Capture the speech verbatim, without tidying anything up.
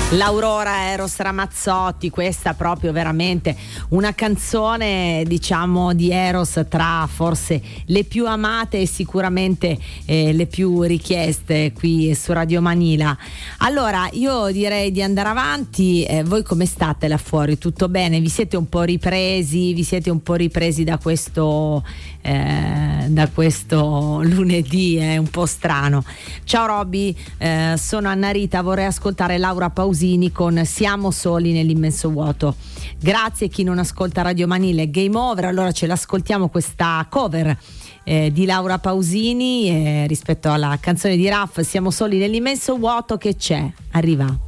L'Aurora, Eros Ramazzotti, questa proprio veramente una canzone, diciamo, di Eros tra forse le più amate e sicuramente eh, le più richieste qui su Radio Manila. Allora io direi di andare avanti. Eh, voi come state là fuori? Tutto bene? Vi siete un po' ripresi? Vi siete un po' ripresi da questo eh, da questo lunedì? È un po' strano. Ciao Robby, eh, sono Anna Rita, vorrei ascoltare Laura Pausini con Siamo soli nell'immenso vuoto. Grazie. Chi non ascolta Radio Manila è game over, allora ce l'ascoltiamo questa cover eh, di Laura Pausini eh, rispetto alla canzone di Raff, Siamo soli nell'immenso vuoto, che c'è, arriva.